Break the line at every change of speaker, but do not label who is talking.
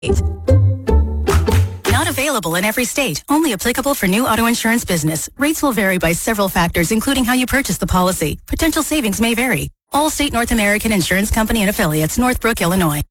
Not available in every state. Only applicable for new auto insurance business. Rates will vary by several factors, including how you purchase the policy. Potential savings may vary. Allstate North American Insurance Company and Affiliates, Northbrook, Illinois.